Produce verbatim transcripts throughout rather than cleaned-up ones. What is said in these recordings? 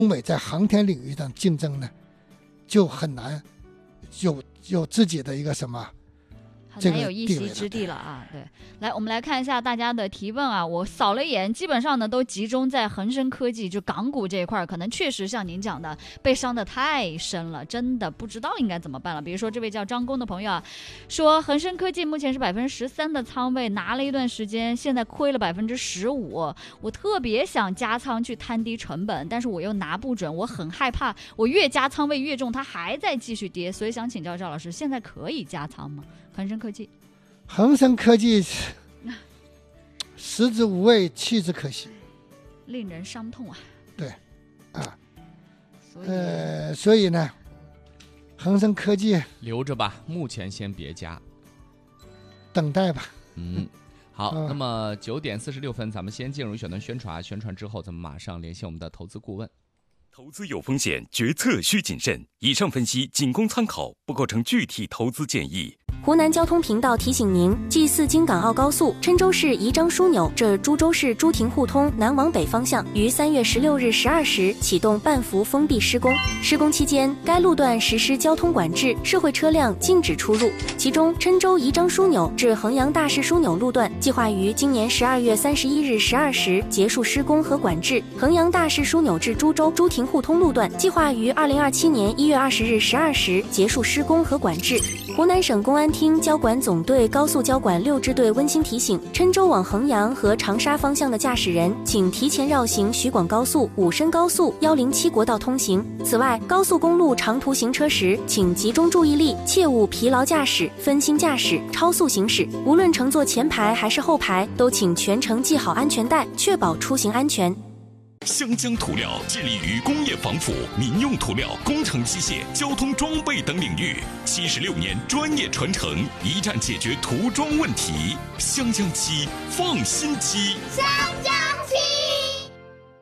中美在航天领域的竞争呢，就很难有有自己的一个什么。 很难有一席之地了啊！对，来，我们来看一下大家的提问啊。我扫了一眼，基本上呢都集中在恒生科技，就港股这一块，可能确实像您讲的，被伤得太深了，真的不知道应该怎么办了。比如说这位叫张工的朋友啊，说恒生科技目前是百分之十三的仓位，拿了一段时间，现在亏了百分之十五。我特别想加仓去摊低成本，但是我又拿不准，我很害怕，我越加仓位越重，它还在继续跌，所以想请教赵老师，现在可以加仓吗？恒生科技， 恒生科技食之无味，弃之可惜， 令人伤痛啊！ 对，啊， 所以呃，所以呢，恒生科技留着吧，目前先别加， 等待吧。 嗯，好， 嗯、 那么九点四十六分，咱们先进入选段宣传，宣传之后，咱们马上联系我们的投资顾问。 投资有风险，决策需谨慎。以上分析仅供参考，不构成具体投资建议。 湖南交通频道提醒您：G 四京港澳高速郴州市宜章枢纽至株洲市朱亭互通南往北方向于三月十六日十二时启动半幅封闭施工。施工期间，该路段实施交通管制，社会车辆禁止出入。其中，郴州宜章枢纽至衡阳大市枢纽路段计划于今年十二月三十一日十二时结束施工和管制；衡阳大市枢纽至株洲朱亭互通路段计划于二零二七年一月二十日十二时结束施工和管制。湖南省公安厅交管总队高速交管六支队温馨提醒：郴州往衡阳和长沙方向的驾驶人，请提前绕行徐广高速、武深高速、一零七国道通行。此外，高速公路长途行车时，请集中注意力，切勿疲劳驾驶、分心驾驶、超速行驶。无论乘坐前排还是后排，都请全程系好安全带，确保出行安全。 湘江涂料致力于工业防腐、民用涂料、工程机械、交通装备等领域，七十六年专业传承，一站解决涂装问题。湘江漆，放心漆。 湘江漆。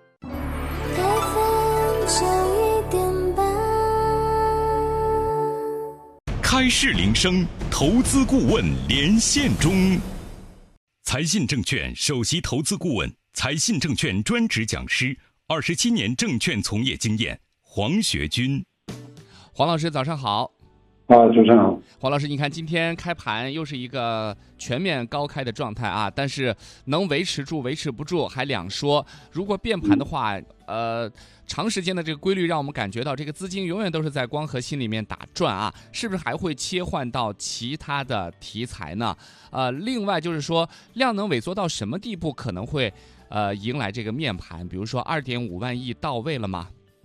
开市铃声，投资顾问连线中。财信证券首席投资顾问。财信证券专职讲师，二十七年证券从业经验，黄学军。 黄老师早上好。 啊，主持人好。 黄老师，你看今天开盘又是一个全面高开的状态啊，但是能维持住维持不住还两说。如果变盘的话，呃，长时间的这个规律让我们感觉到这个资金永远都是在光合芯里面打转啊，是不是还会切换到其他的题材呢？呃，另外就是说量能萎缩到什么地步可能会呃迎来这个面盘？比如说二点五万亿到位了吗？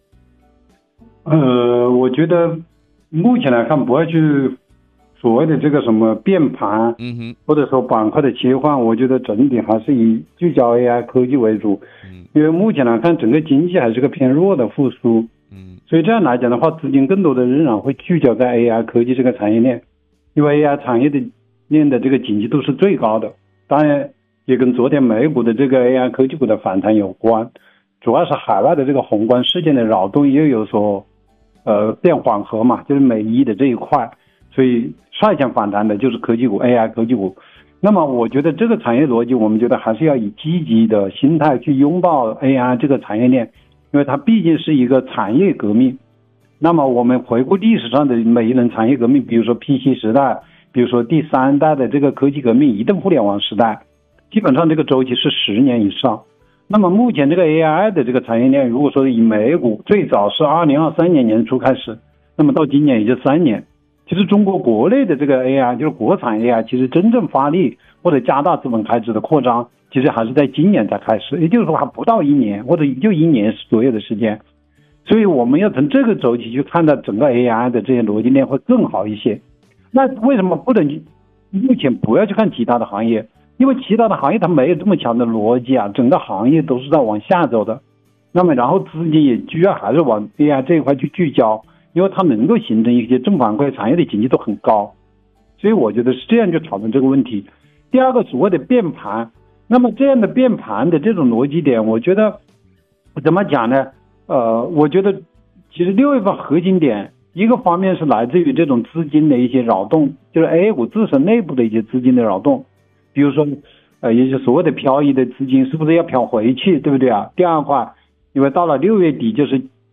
呃，我觉得目前来看不要去所谓的这个什么变盘， 嗯哼， 或者说板块的切换，我觉得整体还是以聚焦 A I 科技为主， 嗯， 因为目前来看整个经济还是个偏弱的复苏， 嗯， 所以这样来讲的话，资金更多的仍然会聚焦在 A I 科技这个产业链，因为 A I 产业的链的这个景气度是最高的，当然也跟昨天美股的这个 A I 科技股的反弹有关，主要是海外的这个宏观事件的扰动也有所呃变缓和嘛，就是美一的这一块，所以率先反弹的就是科技股 A I 科技股。那么我觉得这个产业逻辑，我们觉得还是要以积极的心态去拥抱 A I 这个产业链，因为它毕竟是一个产业革命。那么我们回顾历史上的每一轮产业革命，比如说 P C 时代，比如说第三代的这个科技革命、移动互联网时代，基本上这个周期是十年以上。那么目前这个 A I 的这个产业链，如果说以美股最早是二零二三年年初开始，那么到今年也就三年。其实中国国内的这个 A I 就是国产 A I， 其实真正发力或者加大资本开支的扩张，其实还是在今年才开始，也就是说还不到一年，或者就一年左右的时间。所以我们要从这个周期去看到整个 A I 的这些逻辑链会更好一些。那为什么不能目前不要去看其他的行业？因为其他的行业它没有这么强的逻辑啊，整个行业都是在往下走的。那么然后资金也主要还是往 A I 这一块去聚焦，因为它能够形成一些正反馈，产业的景气都很高。所以我觉得是这样去讨论这个问题。第二个所谓的变盘，那么这样的变盘的这种逻辑点，我觉得怎么讲呢？呃，我觉得其实六月份核心点一个方面是来自于这种资金的一些扰动，就是 A 股自身内部的一些资金的扰动。比如说，呃，也就是所谓的漂移的资金是不是要漂回去，对不对啊？第二块，因为到了六月底就是